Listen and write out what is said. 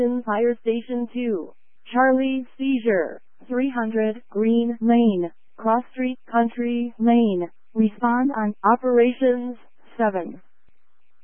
Fire Station 2. Charlie Seizure. 300 Green Lane. Cross Street Country Lane. Respond on Operations 7.